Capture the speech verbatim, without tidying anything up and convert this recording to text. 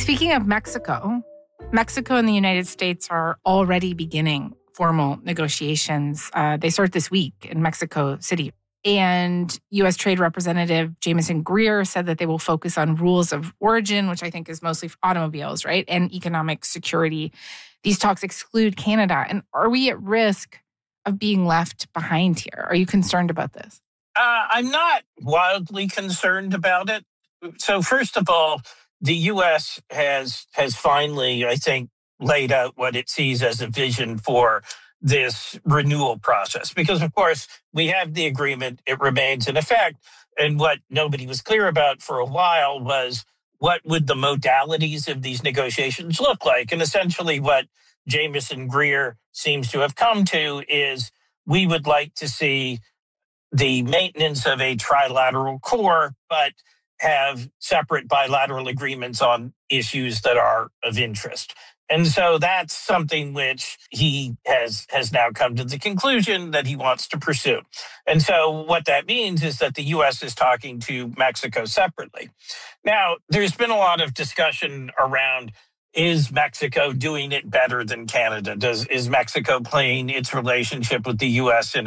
Speaking of Mexico, Mexico and the United States are already beginning formal negotiations. Uh, they start this week in Mexico City. And U S. Trade Representative Jamieson Greer said that they will focus on rules of origin, which I think is mostly for automobiles, right? And economic security. These talks exclude Canada. And are we at risk of being left behind here? Are you concerned about this? Uh, I'm not wildly concerned about it. So first of all, the U S has has finally, I think, laid out what it sees as a vision for this renewal process. Because, of course, we have the agreement. It remains in effect. And what nobody was clear about for a while was what would the modalities of these negotiations look like? And essentially what Jamieson Greer seems to have come to is we would like to see the maintenance of a trilateral core, but have separate bilateral agreements on issues that are of interest. And so that's something which he has has now come to the conclusion that he wants to pursue. And so what that means is that the U S is talking to Mexico separately. Now, there's been a lot of discussion around, is Mexico doing it better than Canada? Does is Mexico playing its relationship with the U S in